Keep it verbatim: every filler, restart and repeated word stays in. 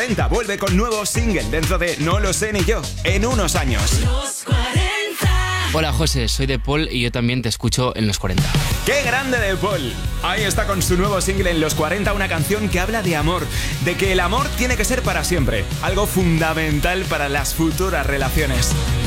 cuarenta vuelve con nuevo single dentro de No lo sé ni yo, en unos años. Los cuarenta. Hola José, soy De Paul y yo también te escucho en Los cuarenta. ¡Qué grande De Paul! Ahí está con su nuevo single en Los cuarenta, una canción que habla de amor, de que el amor tiene que ser para siempre, algo fundamental para las futuras relaciones.